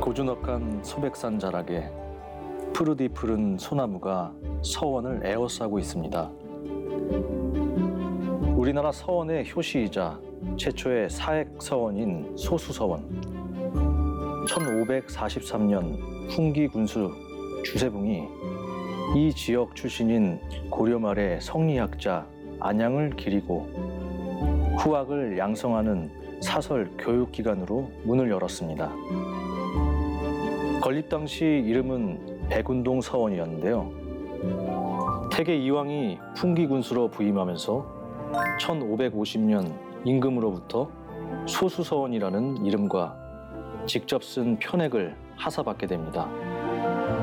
고즈넉한 소백산 자락에 푸르디 푸른 소나무가 서원을 에워싸고 있습니다. 우리나라 서원의 효시이자 최초의 사액 서원인 소수서원. 1543년 훈기 군수 주세붕이 이 지역 출신인 고려 말의 성리학자 안양을 기리고 후학을 양성하는 사설 교육기관으로 문을 열었습니다. 건립 당시 이름은 백운동 서원이었는데요. 태계 이왕이 훈기 군수로 부임하면서 1550년 임금으로부터 소수서원이라는 이름과 직접 쓴 편액을 하사받게 됩니다.